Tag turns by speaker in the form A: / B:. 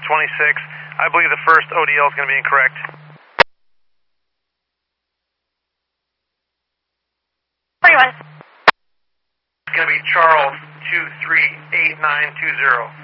A: 26. I believe the first ODL is going to be incorrect.
B: Where you want?
A: It's going to be Charles 238920.